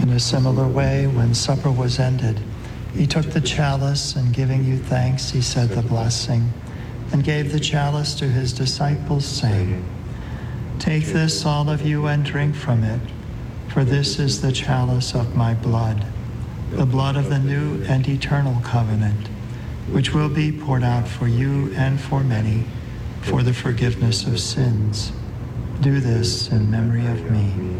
In a similar way, when supper was ended, he took the chalice, and giving you thanks, he said the blessing, and gave the chalice to his disciples, saying, "Take this, all of you, and drink from it, for this is the chalice of my blood, the blood of the new and eternal covenant, which will be poured out for you and for many for the forgiveness of sins. Do this in memory of me."